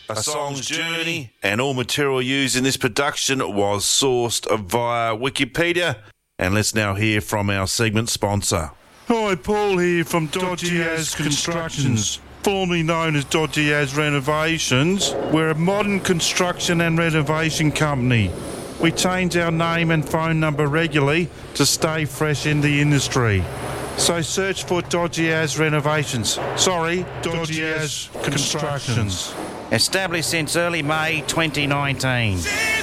A song's journey, and all material used in this production was sourced via Wikipedia. And let's now hear from our segment sponsor. Hi, Paul here from Dodgy Az Constructions, formerly known as Dodgy Az Renovations. We're a modern construction and renovation company. We change our name and phone number regularly to stay fresh in the industry. So search for Dodgy Az Renovations. Sorry, Dodgy Az Constructions. Established since early May 2019.